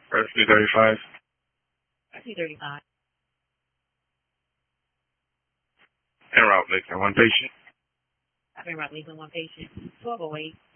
Rescue 35. Rescue 35. En route, Lakeland, one patient. En route, Lakeland, one patient. 1208.